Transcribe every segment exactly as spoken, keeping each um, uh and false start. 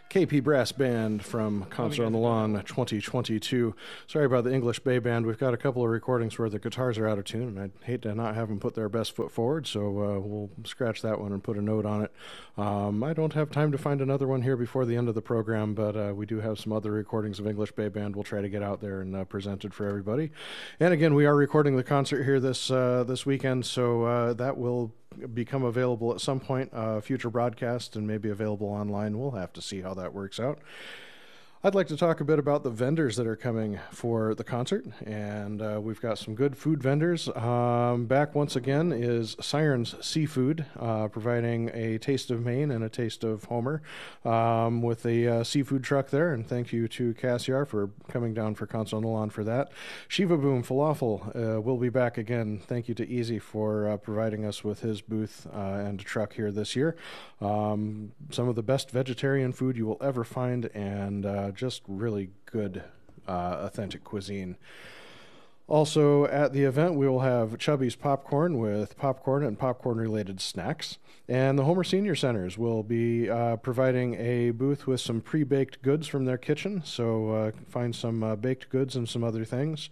K P Brass Band from Concert on the Lawn twenty twenty-two. Sorry about the English Bay Band. We've got a couple of recordings where the guitars are out of tune, and I'd hate to not have them put their best foot forward, so uh, we'll scratch that one and put a note on it. Um, I don't have time to find another one here before the end of the program, but uh, we do have some other recordings of English Bay Band we'll try to get out there and uh, present it for everybody. And again, we are recording the concert here this, uh, this weekend, so uh, that will become available at some point, uh, future broadcast, and maybe available online. We'll have to see how that works out. I'd like to talk a bit about the vendors that are coming for the concert, and uh, we've got some good food vendors. Um, back once again is Sirens Seafood, uh, providing a taste of Maine and a taste of Homer um, with a uh, seafood truck there, and thank you to Cassiar for coming down for Concert on the Lawn for that. Shiva Boom Falafel uh, will be back again. Thank you to Easy for uh, providing us with his booth uh, and truck here this year. Um, some of the best vegetarian food you will ever find, and uh, just really good, uh, authentic cuisine. Also at the event, we will have Chubby's Popcorn with popcorn and popcorn-related snacks. And the Homer Senior Centers will be uh, providing a booth with some pre-baked goods from their kitchen. So uh, find some uh, baked goods and some other things.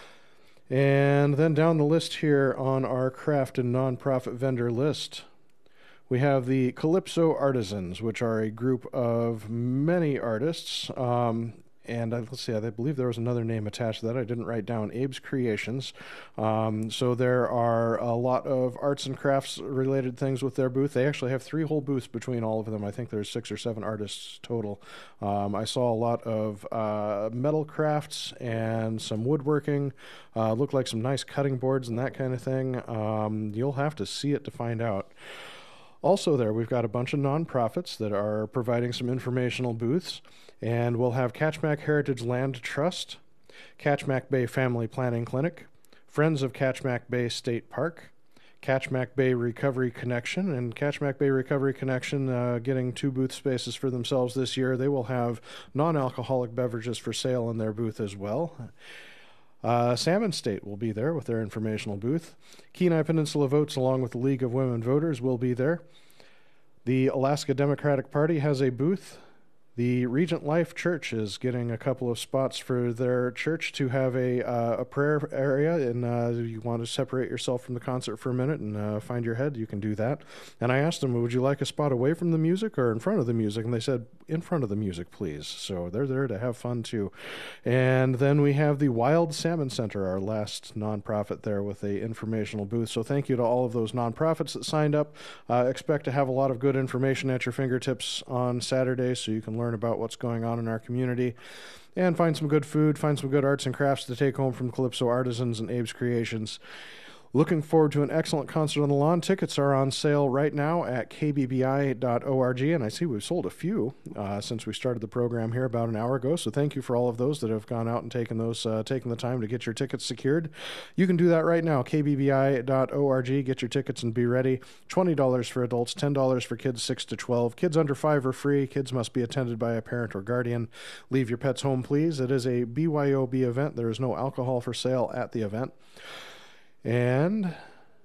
And then down the list here on our craft and nonprofit vendor list, we have the Calypso Artisans, which are a group of many artists. Um, and uh, let's see, I believe there was another name attached to that I didn't write down, Abe's Creations. Um, so there are a lot of arts and crafts related things with their booth. They actually have three whole booths between all of them. I think there's six or seven artists total. Um, I saw a lot of uh, metal crafts and some woodworking. Uh, looked like some nice cutting boards and that kind of thing. Um, you'll have to see it to find out. Also there, we've got a bunch of nonprofits that are providing some informational booths, and we'll have Catchmack Heritage Land Trust, Catchmack Bay Family Planning Clinic, Friends of Catchmack Bay State Park, Catchmack Bay Recovery Connection, and Catchmack Bay Recovery Connection uh, getting two booth spaces for themselves this year. They will have non-alcoholic beverages for sale in their booth as well. Uh, Salmon State will be there with their informational booth. Kenai Peninsula Votes, along with the League of Women Voters, will be there. The Alaska Democratic Party has a booth. The Regent Life Church is getting a couple of spots for their church to have a uh, a prayer area, and uh, you want to separate yourself from the concert for a minute and uh, find your head, you can do that. And I asked them, would you like a spot away from the music or in front of the music? And they said, in front of the music, please. So they're there to have fun, too. And then we have the Wild Salmon Center, our last nonprofit there with a informational booth. So thank you to all of those nonprofits that signed up. Uh, expect to have a lot of good information at your fingertips on Saturday, so you can learn about what's going on in our community and find some good food, find some good arts and crafts to take home from Calypso Artisans and Abe's Creations. Looking forward to an excellent concert on the lawn. Tickets are on sale right now at k b b i dot org, and I see we've sold a few uh, since we started the program here about an hour ago, so thank you for all of those that have gone out and taken those, uh, taken the time to get your tickets secured. You can do that right now, k b b i dot org. Get your tickets and be ready. twenty dollars for adults, ten dollars for kids six to twelve. Kids under five are free. Kids must be attended by a parent or guardian. Leave your pets home, please. It is a B Y O B event. There is no alcohol for sale at the event. And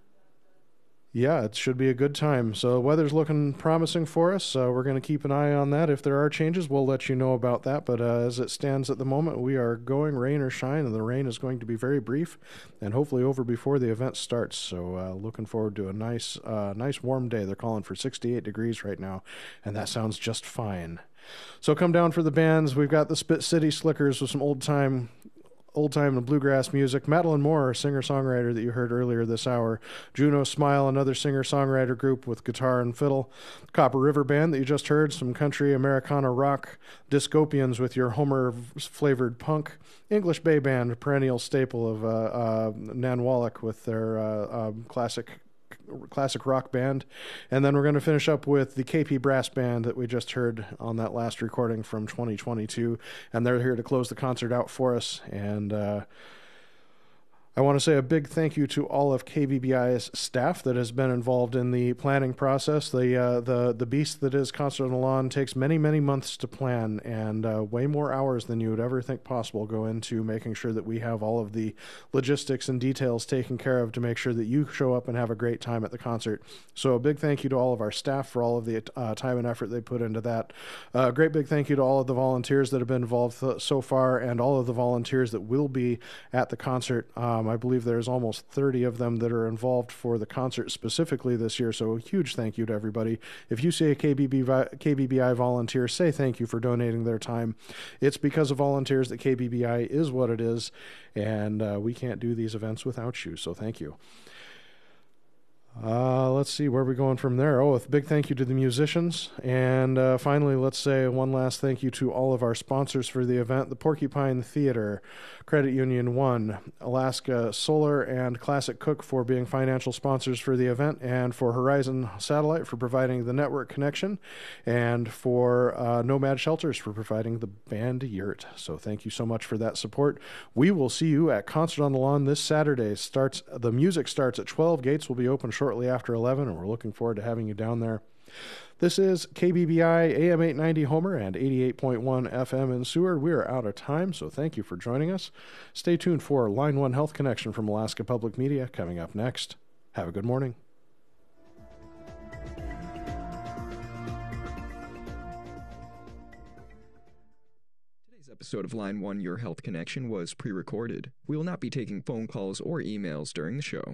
yeah, it should be a good time. So the weather's looking promising for us. So we're going to keep an eye on that. If there are changes, we'll let you know about that. But uh, as it stands at the moment, we are going rain or shine, and the rain is going to be very brief and hopefully over before the event starts. So uh, looking forward to a nice, uh, nice warm day. They're calling for sixty-eight degrees right now, and that sounds just fine. So come down for the bands. We've got the Spit City Slickers with some old time old time and bluegrass music. Madeline Moore, singer-songwriter that you heard earlier this hour. Juno Smile, another singer-songwriter group with guitar and fiddle. Copper River Band that you just heard, some country Americana rock. Discopians with your Homer-flavored punk. English Bay Band, perennial staple of uh, uh, Nanwalek with their uh, uh, classic classic rock band. And then we're going to finish up with the K P Brass Band that we just heard on that last recording from twenty twenty-two, and they're here to close the concert out for us. And uh, I want to say a big thank you to all of K B B I's staff that has been involved in the planning process. The uh, the the beast that is Concert on the Lawn takes many, many months to plan, and uh, way more hours than you would ever think possible go into making sure that we have all of the logistics and details taken care of to make sure that you show up and have a great time at the concert. So a big thank you to all of our staff for all of the uh, time and effort they put into that. A uh, great big thank you to all of the volunteers that have been involved th- so far, and all of the volunteers that will be at the concert. Um, I believe there's almost thirty of them that are involved for the concert specifically this year, so a huge thank you to everybody. If you see a K B B, K B B I volunteer, say thank you for donating their time. It's because of volunteers that K B B I is what it is, and uh, we can't do these events without you, so thank you. Uh, let's see, where are we going from there? Oh, a big thank you to the musicians. And uh, finally, let's say one last thank you to all of our sponsors for the event: the Porcupine Theater, Credit Union One, Alaska Solar, and Classic Cook for being financial sponsors for the event, and for Horizon Satellite for providing the network connection, and for uh, Nomad Shelters for providing the band yurt. So thank you so much for that support. We will see you at Concert on the Lawn this Saturday. Starts The music starts at twelve. Gates will be open shortly after eleven, and we're looking forward to having you down there. This is K B B I A M eight ninety Homer and eighty-eight point one F M in Seward. We are out of time, so thank you for joining us. Stay tuned for Line one Health Connection from Alaska Public Media coming up next. Have a good morning. Today's episode of Line one Your Health Connection was pre-recorded. We will not be taking phone calls or emails during the show.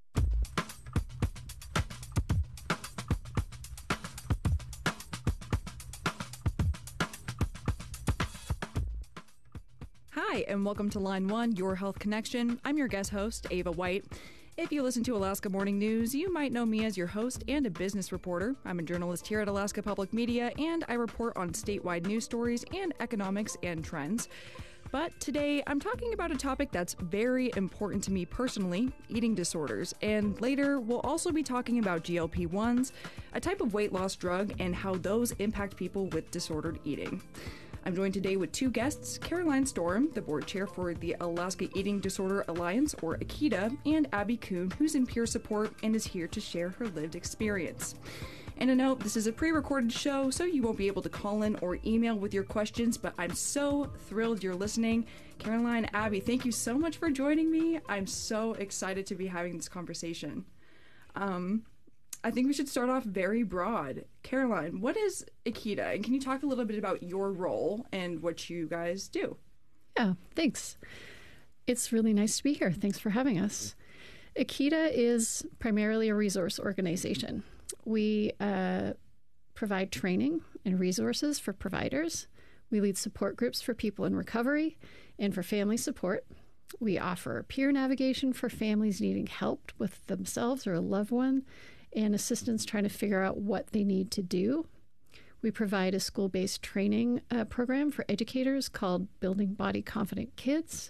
Hi, and welcome to Line one, Your Health Connection. I'm your guest host, Ava White. If you listen to Alaska Morning News, you might know me as your host and a business reporter. I'm a journalist here at Alaska Public Media, and I report on statewide news stories and economics and trends. But today, I'm talking about a topic that's very important to me personally, eating disorders. And later, we'll also be talking about G L P ones, a type of weight loss drug, and how those impact people with disordered eating. I'm joined today with two guests, Caroline Storm, the board chair for the Alaska Eating Disorder Alliance, or AKEDA, and Abby Kuhn, who's in peer support and is here to share her lived experience. And a note, this is a pre-recorded show, so you won't be able to call in or email with your questions, but I'm so thrilled you're listening. Caroline, Abby, thank you so much for joining me. I'm so excited to be having this conversation. Um... I think we should start off very broad. Caroline, what is AKEDA? And can you talk a little bit about your role and what you guys do? Yeah, thanks. It's really nice to be here. Thanks for having us. AKEDA is primarily a resource organization. We uh, provide training and resources for providers. We lead support groups for people in recovery and for family support. We offer peer navigation for families needing help with themselves or a loved one, and assistance trying to figure out what they need to do. We provide a school-based training uh, program for educators called Building Body Confident Kids.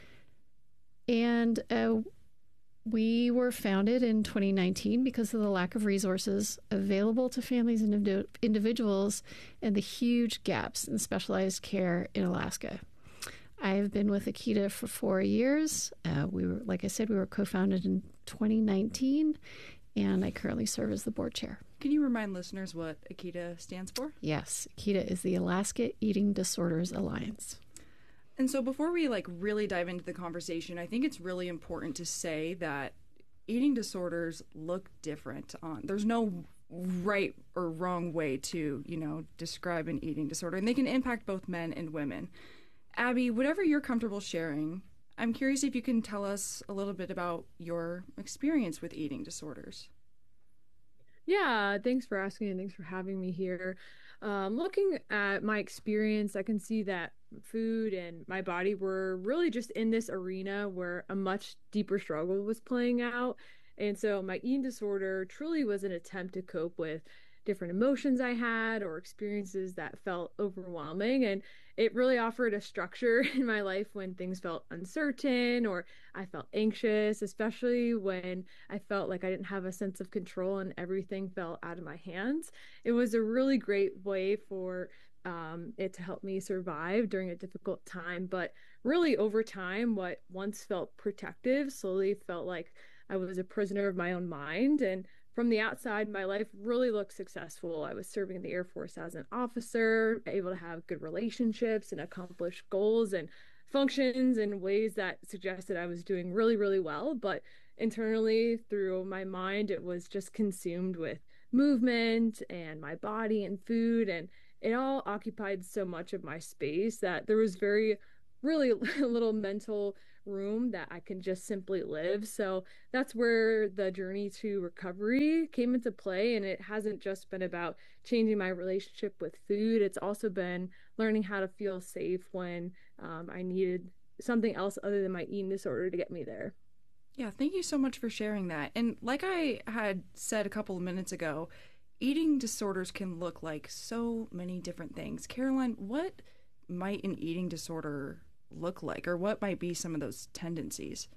And uh, we were founded in twenty nineteen because of the lack of resources available to families and indi- individuals and the huge gaps in specialized care in Alaska. I've been with AKEDA for four years. Uh, we were, like I said, we were co-founded in twenty nineteen, and I currently serve as the board chair. Can you remind listeners what AKEDA stands for? Yes, AKEDA is the Alaska Eating Disorders Alliance. And so before we like really dive into the conversation, I think it's really important to say that eating disorders look different. On there's no right or wrong way to, you know, describe an eating disorder, and they can impact both men and women. Abby, whatever you're comfortable sharing, I'm curious if you can tell us a little bit about your experience with eating disorders. Yeah, thanks for asking and thanks for having me here. Um, looking at my experience, I can see that food and my body were really just in this arena where a much deeper struggle was playing out. And so my eating disorder truly was an attempt to cope with different emotions I had or experiences that felt overwhelming. And it really offered a structure in my life when things felt uncertain or I felt anxious, especially when I felt like I didn't have a sense of control and everything fell out of my hands. It was a really great way for um, it to help me survive during a difficult time. But really, over time, what once felt protective slowly felt like I was a prisoner of my own mind. And from the outside, my life really looked successful. I was serving in the Air Force as an officer, able to have good relationships and accomplish goals and functions in ways that suggested I was doing really, really well. But internally, through my mind, it was just consumed with movement and my body and food. And it all occupied so much of my space that there was very, really little mental room that I can just simply live. So that's where the journey to recovery came into play. And it hasn't just been about changing my relationship with food, it's also been learning how to feel safe when um, I needed something else other than my eating disorder to get me there. Yeah, thank you so much for sharing that. And like I had said a couple of minutes ago, eating disorders can look like so many different things. Caroline, what might an eating disorder look like, or what might be some of those tendencies?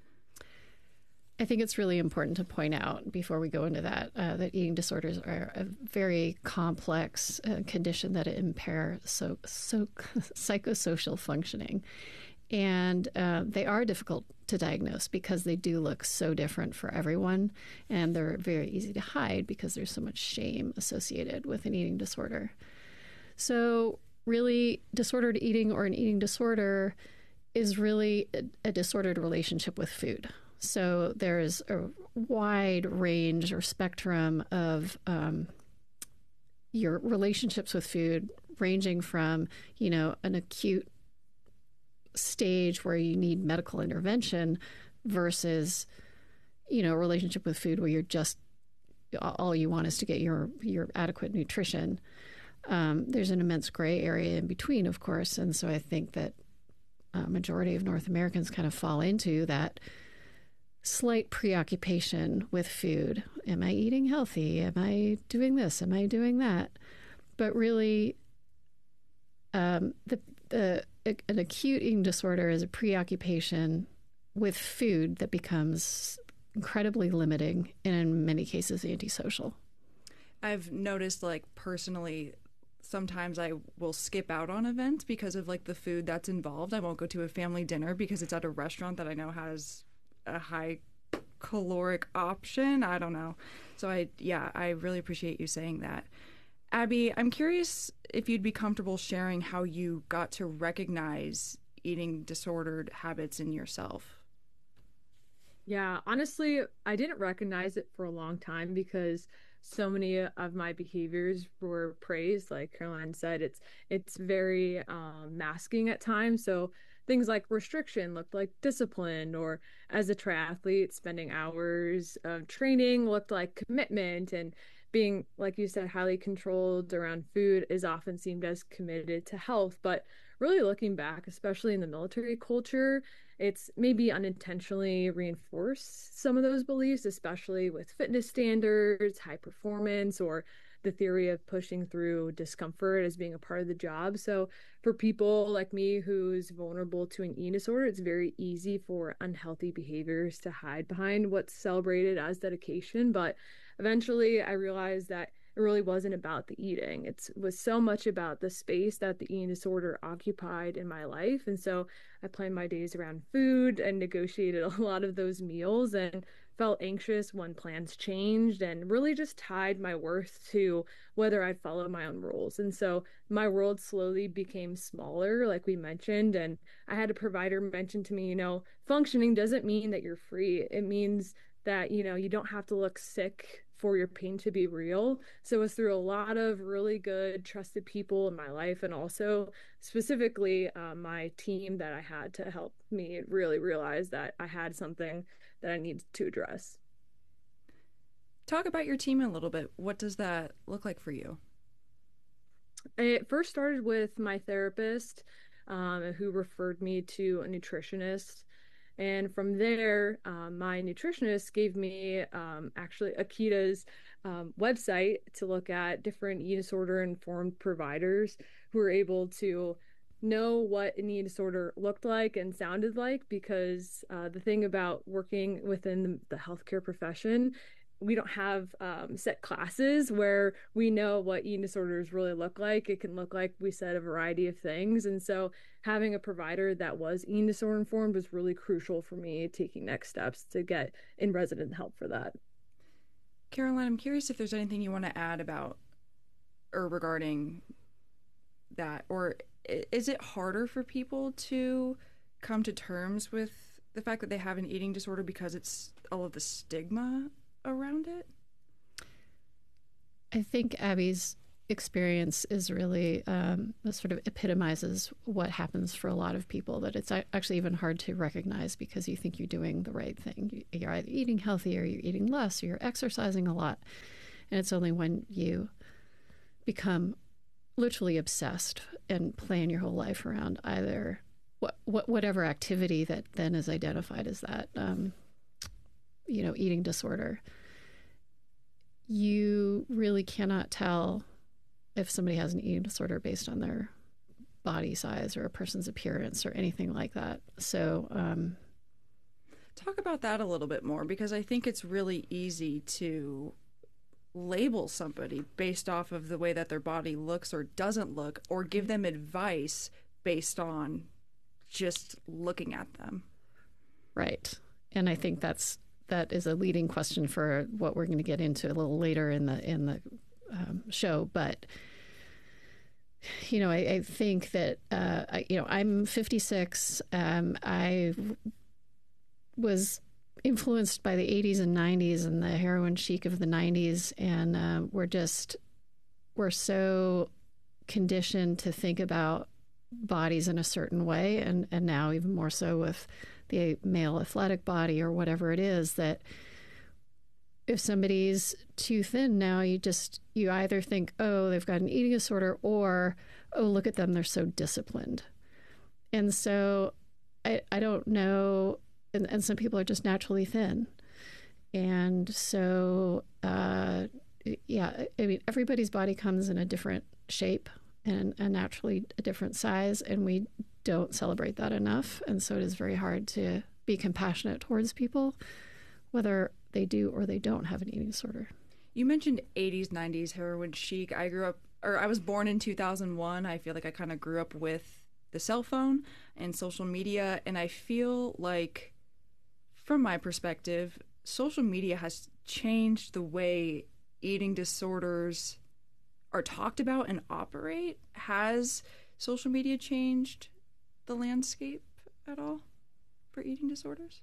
I think it's really important to point out before we go into that uh, that eating disorders are a very complex uh, condition that impair so so psychosocial functioning, and uh, they are difficult to diagnose because they do look so different for everyone, and they're very easy to hide because there's so much shame associated with an eating disorder. So really, disordered eating or an eating disorder is really a, a disordered relationship with food. So there's a wide range or spectrum of um, your relationships with food, ranging from, you know, an acute stage where you need medical intervention versus, you know, a relationship with food where you're just, all you want is to get your, your adequate nutrition. Um, there's an immense gray area in between, of course. And so I think that a majority of North Americans kind of fall into that slight preoccupation with food. Am I eating healthy? Am I doing this? Am I doing that? But really, um, the, the an acute eating disorder is a preoccupation with food that becomes incredibly limiting and in many cases antisocial. I've noticed, like, personally, sometimes I will skip out on events because of, like, the food that's involved. I won't go to a family dinner because it's at a restaurant that I know has a high caloric option. I don't know. So I, yeah, I really appreciate you saying that. Abby, I'm curious if you'd be comfortable sharing how you got to recognize eating disordered habits in yourself. Yeah, honestly, I didn't recognize it for a long time because so many of my behaviors were praised. Like Caroline said, it's it's very um, masking at times. So things like restriction looked like discipline, or as a triathlete, spending hours of training looked like commitment, and being, like you said, highly controlled around food is often seen as committed to health. But really looking back, especially in the military culture, it's maybe unintentionally reinforced some of those beliefs, especially with fitness standards, high performance, or the theory of pushing through discomfort as being a part of the job. So for people like me who's vulnerable to an eating disorder, it's very easy for unhealthy behaviors to hide behind what's celebrated as dedication. But eventually I realized that it really wasn't about the eating. It was so much about the space that the eating disorder occupied in my life. And so I planned my days around food and negotiated a lot of those meals and felt anxious when plans changed, and really just tied my worth to whether I'd follow my own rules. And so my world slowly became smaller, like we mentioned. And I had a provider mention to me, you know, functioning doesn't mean that you're free. It means that, you know, you don't have to look sick for your pain to be real. So it was through a lot of really good, trusted people in my life, and also specifically uh, my team, that I had to help me really realize that I had something that I needed to address. Talk about your team a little bit. What does that look like for you? It first started with my therapist, um, who referred me to a nutritionist. And from there, um, my nutritionist gave me um, actually Akita's um, website to look at different eating disorder informed providers who were able to know what an eating disorder looked like and sounded like, because uh, the thing about working within the, the healthcare profession, we don't have um, set classes where we know what eating disorders really look like. It can look like, we said, a variety of things. And so having a provider that was eating disorder informed was really crucial for me taking next steps to get in resident help for that. Caroline, I'm curious if there's anything you want to add about or regarding that, or is it harder for people to come to terms with the fact that they have an eating disorder because it's all of the stigma around it? I think Abby's experience is really um, sort of epitomizes what happens for a lot of people, that it's actually even hard to recognize because you think you're doing the right thing. You're either eating healthy or you're eating less or you're exercising a lot. And it's only when you become literally obsessed and plan your whole life around either what, what whatever activity that then is identified as that, um, you know, eating disorder, you really cannot tell if somebody has an eating disorder based on their body size or a person's appearance or anything like that. So, um, talk about that a little bit more, because I think it's really easy to label somebody based off of the way that their body looks or doesn't look, or give them advice based on just looking at them. Right. And I think that's that is a leading question for what we're going to get into a little later in the in the um, show. But you know, I, I think that uh, I, you know, I'm fifty-six. Um, I was influenced by the eighties and nineties and the heroin chic of the nineties, and uh, we're just we're so conditioned to think about bodies in a certain way, and and now even more so with the male athletic body or whatever it is, that if somebody's too thin now, you just you either think, oh, they've got an eating disorder, or oh, look at them, they're so disciplined. And so I I don't know, and, and some people are just naturally thin. And so uh yeah, I mean, everybody's body comes in a different shape and, and naturally a different size, and we don't celebrate that enough. And so it is very hard to be compassionate towards people, whether they do or they don't have an eating disorder. You mentioned eighties, nineties heroin chic. I grew up, or I was born in two thousand one. I feel like I kind of grew up with the cell phone and social media. And I feel like, from my perspective, social media has changed the way eating disorders are talked about and operate. Has social media changed the landscape at all for eating disorders?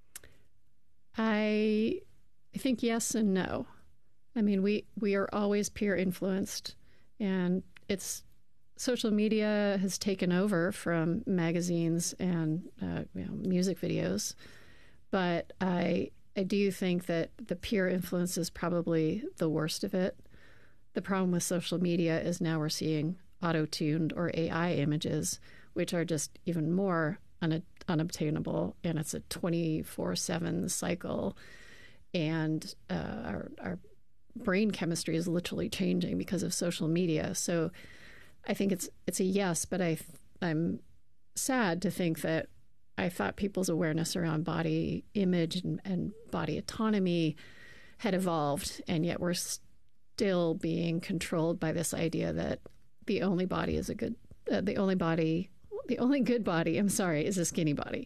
I think yes and no. I mean, we, we are always peer influenced, and it's social media has taken over from magazines and uh, you know, music videos. But I I do think that the peer influence is probably the worst of it. The problem with social media is now we're seeing auto-tuned or A I images, which are just even more un- unobtainable, and it's a twenty-four seven cycle. And uh, our, our brain chemistry is literally changing because of social media. So I think it's it's a yes, but I I'm sad to think that I thought people's awareness around body image and, and body autonomy had evolved, and yet we're still being controlled by this idea that the only body is a good, uh, the only body, the only good body, I'm sorry, is a skinny body.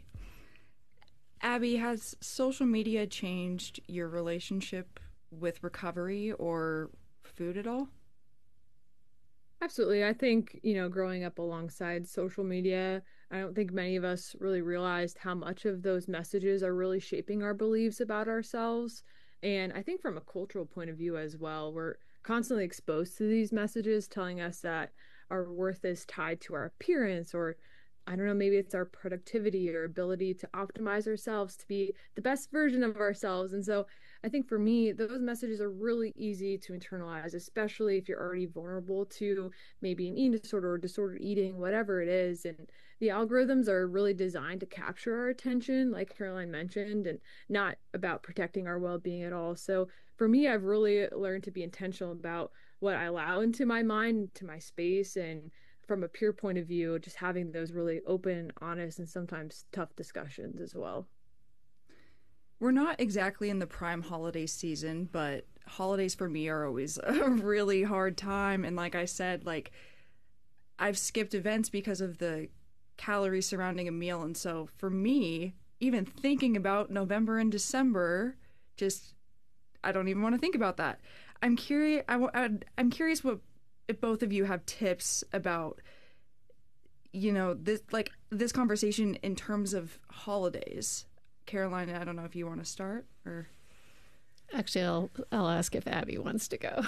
Abby, has social media changed your relationship with recovery or food at all? Absolutely. I think, you know, growing up alongside social media, I don't think many of us really realized how much of those messages are really shaping our beliefs about ourselves. And I think from a cultural point of view as well, we're constantly exposed to these messages telling us that our worth is tied to our appearance, or I don't know, maybe it's our productivity or ability to optimize ourselves to be the best version of ourselves. And so I think for me, those messages are really easy to internalize, especially if you're already vulnerable to maybe an eating disorder or disordered eating, whatever it is. And the algorithms are really designed to capture our attention, like Caroline mentioned, and not about protecting our well-being at all. So for me, I've really learned to be intentional about what I allow into my mind, to my space, and from a peer point of view, just having those really open, honest, and sometimes tough discussions as well. we're not exactly in the prime holiday season, but holidays for me are always a really hard time. And like I said, like I've skipped events because of the calories surrounding a meal. And so for me, even thinking about November and December, just, I don't even want to think about that. I'm curious. I, I'm curious what if both of you have tips about, you know, this like this conversation in terms of holidays. Caroline, I don't know if you want to start or. Actually, I'll I'll ask if Abby wants to go.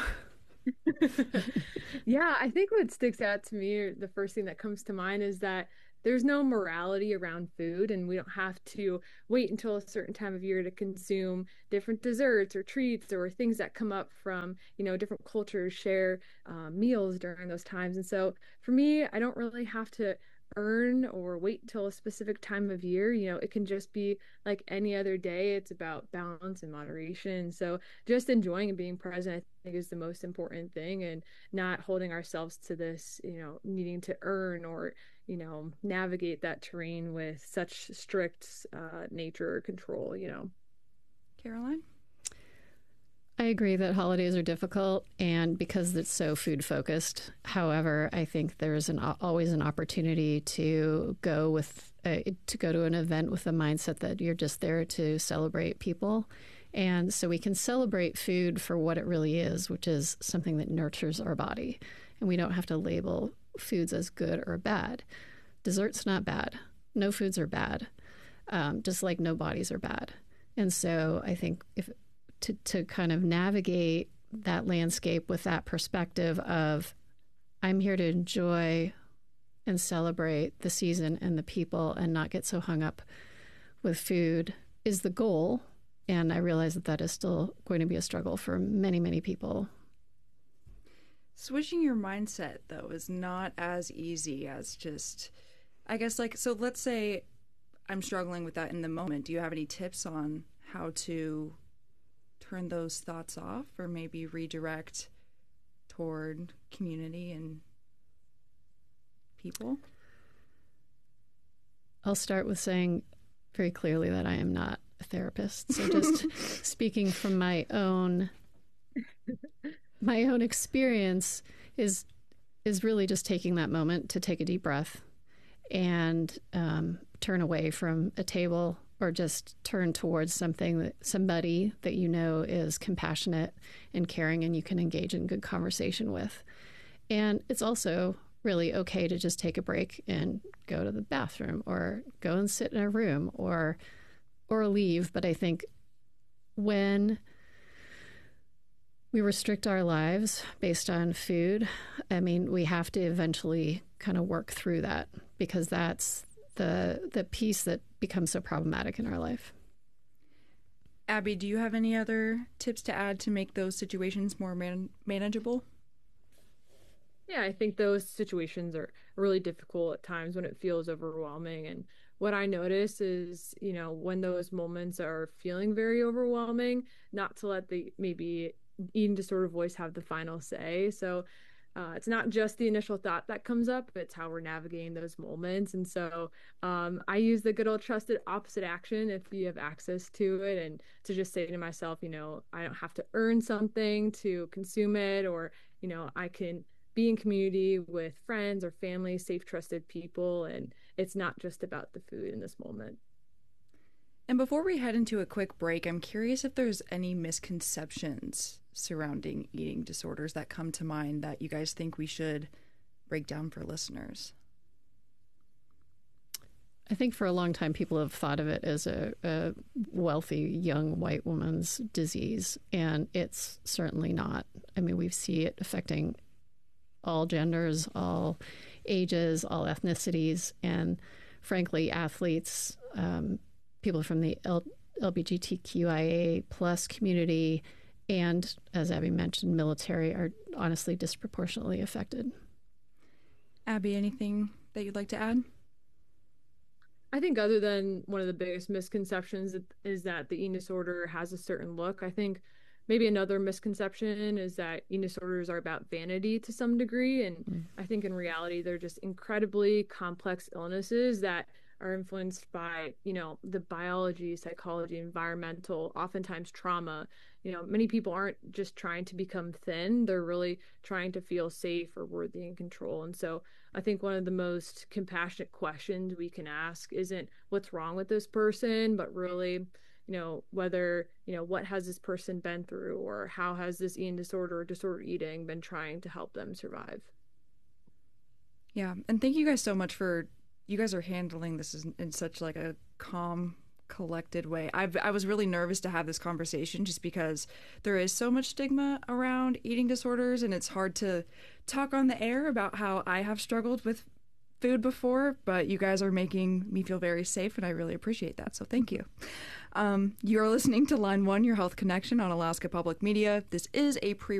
Yeah, I think what sticks out to me, the first thing that comes to mind is that there's no morality around food, and we don't have to wait until a certain time of year to consume different desserts or treats or things that come up from, you know, different cultures share uh, meals during those times. And so for me, I don't really have to earn or wait until a specific time of year. You know, it can just be like any other day. It's about balance and moderation. So just enjoying and being present, I think, is the most important thing, and not holding ourselves to this, you know, needing to earn or, you know, navigate that terrain with such strict uh, nature or control, you know. Caroline? I agree that holidays are difficult, and because it's so food focused. However, I think there's an always an opportunity to go with a, to go to an event with the mindset that you're just there to celebrate people, and so we can celebrate food for what it really is, which is something that nurtures our body, and we don't have to label foods as good or bad. Dessert's not bad. No foods are bad, um, just like no bodies are bad. And so I think if to, to kind of navigate that landscape with that perspective of I'm here to enjoy and celebrate the season and the people and not get so hung up with food is the goal. And I realize that that is still going to be a struggle for many, many people. Switching your mindset, though, is not as easy as just, I guess, like, so let's say I'm struggling with that in the moment. Do you have any tips on how to turn those thoughts off or maybe redirect toward community and people? I'll start with saying very clearly that I am not a therapist. So just speaking from my own my own experience is is really just taking that moment to take a deep breath and um, turn away from a table or just turn towards something that somebody that you know is compassionate and caring and you can engage in good conversation with. And it's also really okay to just take a break and go to the bathroom or go and sit in a room or or leave. But I think when we restrict our lives based on food, I mean, we have to eventually kind of work through that because that's the the piece that becomes so problematic in our life. Abby, do you have any other tips to add to make those situations more man- manageable? Yeah, I think those situations are really difficult at times when it feels overwhelming. And what I notice is, you know, when those moments are feeling very overwhelming, not to let the maybe eating disorder voice have the final say. So uh, it's not just the initial thought that comes up, it's how we're navigating those moments. And so um, I use the good old trusted opposite action if you have access to it, and to just say to myself, you know, I don't have to earn something to consume it, or, you know, I can be in community with friends or family, safe, trusted people, and it's not just about the food in this moment. And before we head into a quick break, I'm curious if there's any misconceptions surrounding eating disorders that come to mind that you guys think we should break down for listeners. I think for a long time, people have thought of it as a, a wealthy young white woman's disease, and it's certainly not. I mean, we see it affecting all genders, all ages, all ethnicities, and frankly, athletes, um, people from the L- LGBTQIA plus community, and as Abby mentioned, military are honestly disproportionately affected. Abby, anything that you'd like to add? I think other than one of the biggest misconceptions is that the eating disorder has a certain look. I think maybe another misconception is that eating disorders are about vanity to some degree. And mm. I think in reality, they're just incredibly complex illnesses that are influenced by, you know, the biology, psychology, environmental, oftentimes trauma. You know, many people aren't just trying to become thin, they're really trying to feel safe or worthy and control. And so I think one of the most compassionate questions we can ask isn't what's wrong with this person, but really, you know, whether, you know, what has this person been through, or how has this eating disorder or disorder eating been trying to help them survive. Yeah. And thank you guys so much for, you guys are handling this in, in such like a calm, collected way. I've, I was really nervous to have this conversation just because there is so much stigma around eating disorders, and it's hard to talk on the air about how I have struggled with food before, but you guys are making me feel very safe, and I really appreciate that. So thank you. Um, you're listening to Line One, Your Health Connection on Alaska Public Media. This is a pre